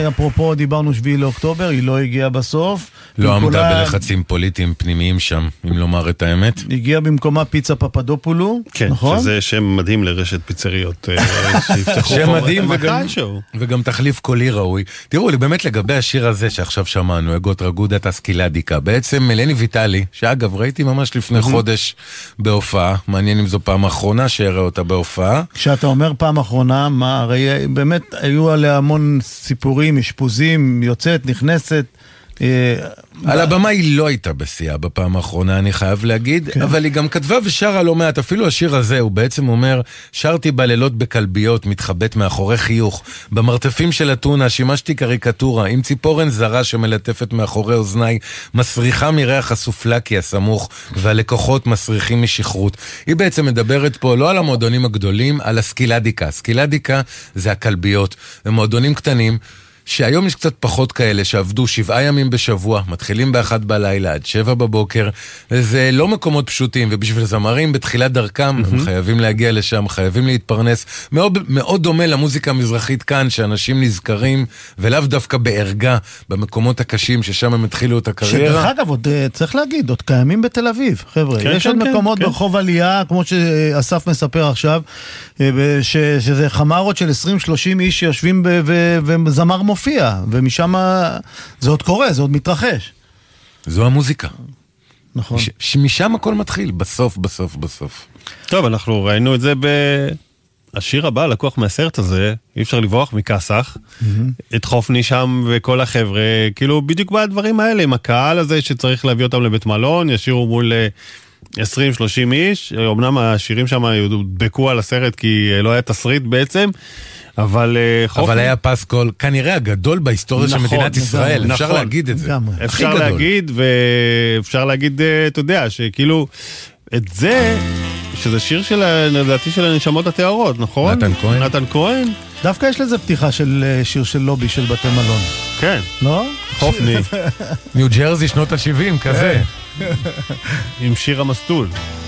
אפרופו דיברנו 7 לאוקטובר, היא לא הגיעה בסוף. לא עמדה בלחצים פוליטיים פנימיים שם, אם לומר את האמת. הגיעה במקומה פיצה פפדופולו, כן, נכון? שזה שם מדהים לרשת פיצריות שיפתחו. שם מדהים וגם תחליף קולי ראוי. תראו, באמת לגבי השיר הזה שעכשיו שמענו, אגות רגודה תסקילדיקה, בעצם מלני ויטלי, שאגב ראיתי ממש לפני חודש בהופעה, מעניין אם זו פעם האחרונה שהראה אותה בהופעה. כשאתה אומר פעם אחרונה, מה, הרי באמת היו עליה המון סיפורים, אשפוזים, יוצאת, נכנסת. על הבמה היא לא הייתה בשיאה בפעם האחרונה, אני חייב להגיד, אבל היא גם כתבה ושרה לא מעט, אפילו השיר הזה, הוא בעצם אומר, שרתי בלילות בכלביות, מתחבט מאחורי חיוך, במרתפים של אתונה, שימשתי קריקטורה, עם ציפורן זרה שמלטפת מאחורי אוזניי, מסריחה מריח הסופלקי הסמוך, והלקוחות מסריחים משכרות. היא בעצם מדברת פה לא על המועדונים הגדולים, על הסקילדיקה. הסקילדיקה זה הכלביות, הם מועדונים קטנים, שהיום יש קצת פחות כאלה שעבדו 7 ימים בשבוע, מתחילים ב1 בלילה עד 7 בבוקר, זה לא מקומות פשוטים, ובשביל זמרים בתחילת דרכם, הם חייבים להגיע לשם, חייבים להתפרנס, מאוד, מאוד דומה למוזיקה המזרחית כאן, שאנשים נזכרים, ולאו דווקא בערגה, במקומות הקשים ששם הם התחילו את הקריירה. שדרך אגב, עוד צריך להגיד, עוד קיימים בתל אביב, חבר'ה, יש עוד מקומות ברחוב עלייה, כמו שאסף מספר עכשיו, שזה חמרות של 20-30 איש שיושבים וזמר מופיע, ומשם זה עוד קורה, זה עוד מתרחש. זו המוזיקה. נכון. משם הכל מתחיל, בסוף. טוב, אנחנו ראינו את זה השיר הבא, לקוח מהסרט הזה, אי אפשר לברוח מכסח, את חופני שם וכל החבר'ה, כאילו בדיוק בדברים האלה, עם הקהל הזה שצריך להביא אותם לבית מלון, ישירו מול 20-30 איש, אמנם השירים שם יודבקו על הסרט כי לא היה תסריט בעצם, אבל היה פסקול כנראה הגדול בהיסטוריה של מדינת ישראל, אפשר להגיד את זה. אפשר להגיד, ואפשר להגיד, אתה יודע, שכאילו, את זה, שזה שיר של, לדעתי, של הנשמות התיארות, נכון? נתן כהן. דווקא יש לזה פתיחה של שיר של לובי של בתי מלון. כן. לא? חופני. ניו ג'רזי שנות ה-70, כזה. עם שיר המסטול.